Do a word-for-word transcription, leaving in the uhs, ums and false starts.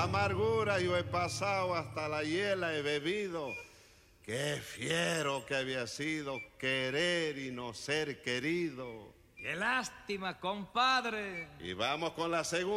amargura yo he pasado, hasta la hiela he bebido. Qué fiero que había sido querer y no ser querido. ¡Qué lástima, compadre! Y vamos con la segunda.